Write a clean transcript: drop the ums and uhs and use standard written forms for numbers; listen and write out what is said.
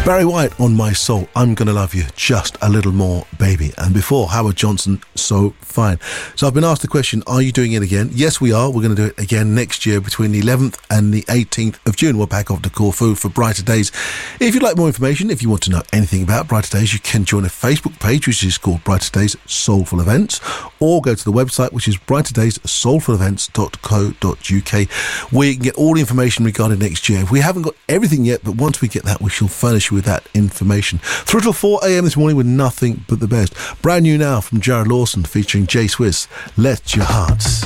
Barry White on My Soul, I'm Gonna Love You Just a Little More, Baby. And before, Howard Johnson, So Fine. So I've been asked the question, are you doing it again? Yes, we are. We're going to do it again next year between the 11th and the 18th of June. We're back off to Corfu for Brighter Days. If you'd like more information, if you want to know anything about Brighter Days, you can join a Facebook page, which is called Brighter Days Soulful Events, or go to the website, which is brighterdayssoulfulevents.co.uk, where you can get all the information regarding next year. We haven't got everything yet, but once we get that, we shall furnish you with that information. Through till 4 a.m. this morning with nothing but the best. Brand new now from Jared Lawson featuring Jay Swiss, Let Your Hearts.